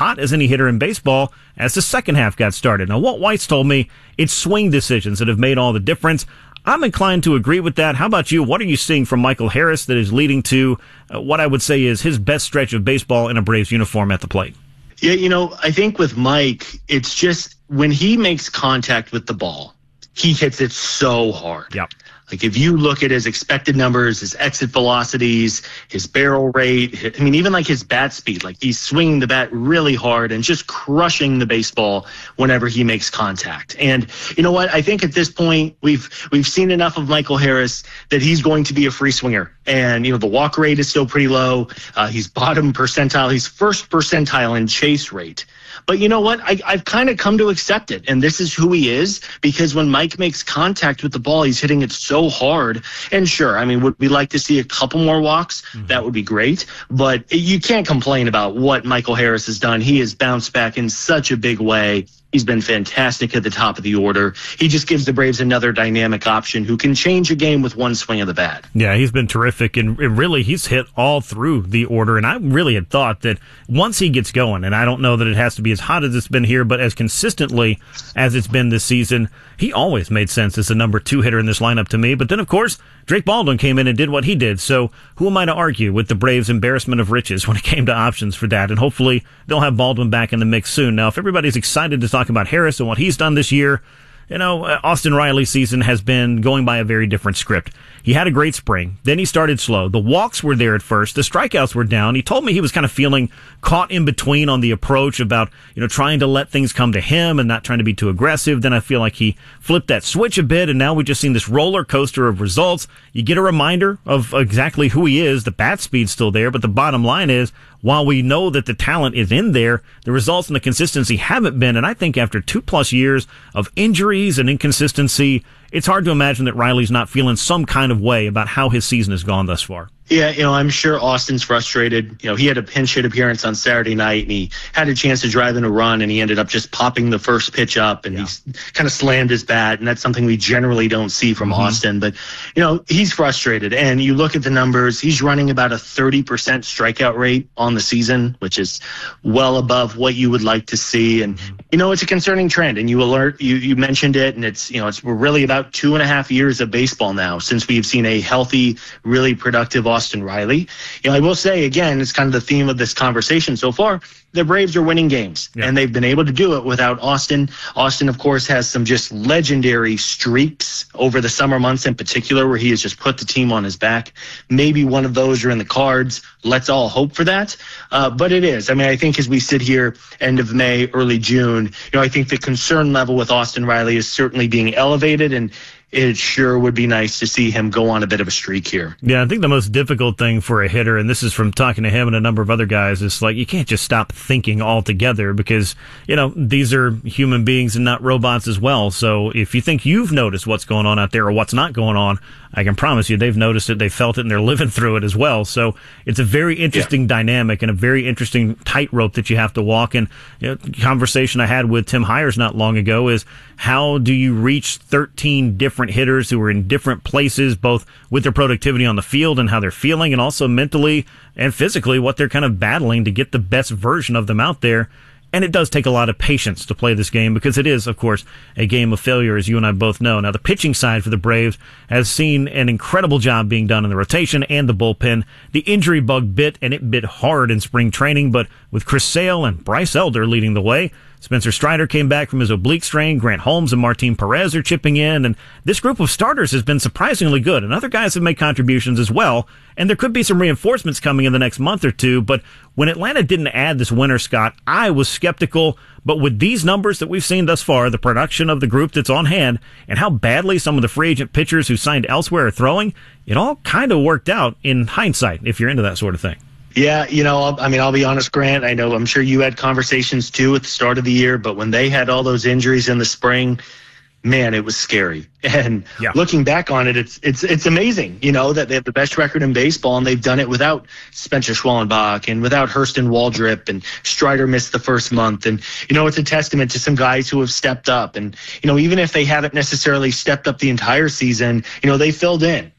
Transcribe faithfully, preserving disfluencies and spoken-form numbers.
hot as any hitter in baseball as the second half got started. Now, Walt Weiss told me it's swing decisions that have made all the difference. I'm inclined to agree with that. How about you? What are you seeing from Michael Harris that is leading to uh, what I would say is his best stretch of baseball in a Braves uniform at the plate? Yeah, you know, I think with Mike, it's just when he makes contact with the ball, he hits it so hard. Yep. Like if you look at his expected numbers, his exit velocities, his barrel rate, I mean, even like his bat speed, like he's swinging the bat really hard and just crushing the baseball whenever he makes contact. And you know what? I think at this point, we've we've seen enough of Michael Harris that he's going to be a free swinger. And, you know, the walk rate is still pretty low. Uh, he's bottom percentile. He's first percentile in chase rate. But you know what? I, I've kind of come to accept it. And this is who he is, because when Mike makes contact with the ball, he's hitting it so hard. And sure, I mean, would we like to see a couple more walks? Mm-hmm. That would be great. But you can't complain about what Michael Harris has done. He has bounced back in such a big way. He's been fantastic at the top of the order. He just gives the Braves another dynamic option who can change a game with one swing of the bat. Yeah, he's been terrific, and really he's hit all through the order. And I really had thought that once he gets going, and I don't know that it has to be as hot as it's been here, but as consistently as it's been this season, he always made sense as the number two hitter in this lineup to me. But then, of course, Drake Baldwin came in and did what he did. So who am I to argue with the Braves' embarrassment of riches when it came to options for that? And hopefully they'll have Baldwin back in the mix soon. Now, if everybody's excited to talk about Harris and what he's done this year, you know, Austin Riley's season has been going by a very different script. He had a great spring. Then he started slow. The walks were there at first. The strikeouts were down. He told me he was kind of feeling caught in between on the approach about, you know, trying to let things come to him and not trying to be too aggressive. Then I feel like he flipped that switch a bit, and now we've just seen this roller coaster of results. You get a reminder of exactly who he is. The bat speed's still there, but the bottom line is, while we know that the talent is in there, the results and the consistency haven't been. And I think after two plus years of injuries and inconsistency, it's hard to imagine that Riley's not feeling some kind of way about how his season has gone thus far. Yeah, you know, I'm sure Austin's frustrated. You know, he had a pinch hit appearance on Saturday night, and he had a chance to drive in a run, and he ended up just popping the first pitch up, and yeah. he kind of slammed his bat, and that's something we generally don't see from mm-hmm. Austin. But, you know, he's frustrated, and you look at the numbers, he's running about a thirty percent strikeout rate on the season, which is well above what you would like to see. And, mm-hmm. you know, it's a concerning trend, and you alert, you, you mentioned it, and it's, you know, it's we're really about two and a half years of baseball now since we've seen a healthy, really productive Austin Austin Riley. You know, I will say, again, it's kind of the theme of this conversation so far, the Braves are winning games, yeah. and they've been able to do it without Austin. Austin, of course, has some just legendary streaks over the summer months in particular, where he has just put the team on his back. Maybe one of those are in the cards. Let's all hope for that. Uh, but it is. I mean, I think as we sit here end of May, early June, you know, I think the concern level with Austin Riley is certainly being elevated, and it sure would be nice to see him go on a bit of a streak here. Yeah, I think the most difficult thing for a hitter, and this is from talking to him and a number of other guys, is like you can't just stop thinking altogether because, you know, these are human beings and not robots as well. So if you think you've noticed what's going on out there or what's not going on, I can promise you they've noticed it, they've felt it, and they're living through it as well. So it's a very interesting yeah. dynamic and a very interesting tightrope that you have to walk. And you know, conversation I had with Tim Hires not long ago is how do you reach thirteen different hitters who are in different places, both with their productivity on the field and how they're feeling, and also mentally and physically what they're kind of battling to get the best version of them out there. And it does take a lot of patience to play this game because it is, of course, a game of failure, as you and I both know. Now, the pitching side for the Braves has seen an incredible job being done in the rotation and the bullpen. The injury bug bit, and it bit hard in spring training, but with Chris Sale and Bryce Elder leading the way, Spencer Strider came back from his oblique strain. Grant Holmes and Martin Perez are chipping in. And this group of starters has been surprisingly good. And other guys have made contributions as well. And there could be some reinforcements coming in the next month or two. But when Atlanta didn't add this winter, Scott, I was skeptical. But with these numbers that we've seen thus far, the production of the group that's on hand, and how badly some of the free agent pitchers who signed elsewhere are throwing, it all kind of worked out in hindsight, if you're into that sort of thing. Yeah, you know, I'll, I mean, I'll be honest, Grant. I know I'm sure you had conversations too at the start of the year, but when they had all those injuries in the spring, man, it was scary. And yeah. looking back on it, it's it's it's amazing, you know, that they have the best record in baseball, and they've done it without Spencer Schwallenbach and without Hurston Waldrip, and Strider missed the first month. And, you know, it's a testament to some guys who have stepped up. And, you know, even if they haven't necessarily stepped up the entire season, you know, they filled in.